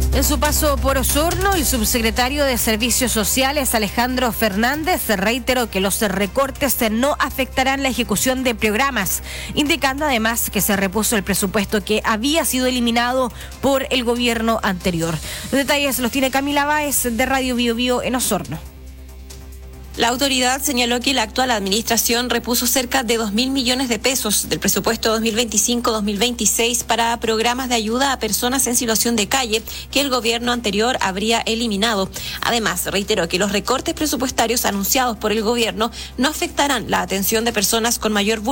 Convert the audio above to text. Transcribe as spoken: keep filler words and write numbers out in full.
En su paso por Osorno, el subsecretario de Servicios Sociales, Alejandro Fernández, reiteró que los recortes no afectarán la ejecución de programas, indicando además que se repuso el presupuesto que había sido eliminado por el gobierno anterior. Los detalles los tiene Camila Báez de Radio Bio Bio en Osorno. La autoridad señaló que la actual administración repuso cerca de dos mil millones de pesos del presupuesto dos mil veinticinco dos mil veintiséis para programas de ayuda a personas en situación de calle que el gobierno anterior habría eliminado. Además, reiteró que los recortes presupuestarios anunciados por el gobierno no afectarán la atención de personas con mayor vulnerabilidad